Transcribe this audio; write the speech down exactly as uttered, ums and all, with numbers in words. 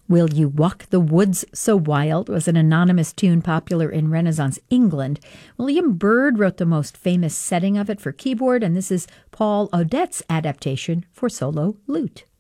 Will You Walk the Woods So Wild was an anonymous tune popular in Renaissance England. William Byrd wrote the most famous setting of it for keyboard, and this is Paul Audette's adaptation for solo lute.